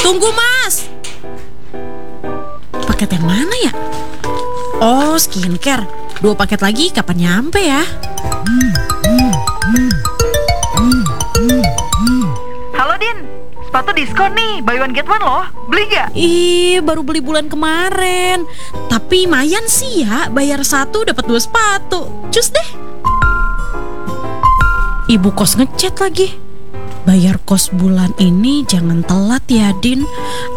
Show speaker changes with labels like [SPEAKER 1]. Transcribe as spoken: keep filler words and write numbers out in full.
[SPEAKER 1] Tunggu, Mas. Paket yang mana ya? Oh, skincare. Dua paket lagi kapan nyampe ya?
[SPEAKER 2] Halo Din, sepatu diskon nih, buy one get one loh. Beli gak?
[SPEAKER 1] Ih, baru beli bulan kemarin. Tapi lumayan sih ya, bayar satu dapat dua sepatu. Cus deh. Ibu kos ngechat lagi. Bayar kos bulan ini jangan telat ya, Din.